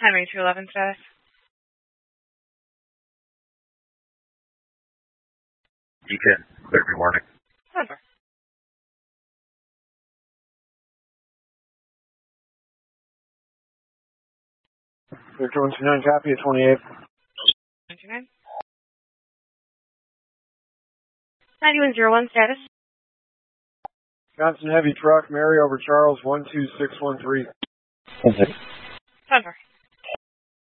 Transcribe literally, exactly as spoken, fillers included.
Henry two eleven status. Deacon, clear every morning. Denver. Victor one two nine, copy at twenty-eight. one two nine. ninety-one zero one status. Johnson heavy truck, Mary over Charles one two six one three. Okay. Denver.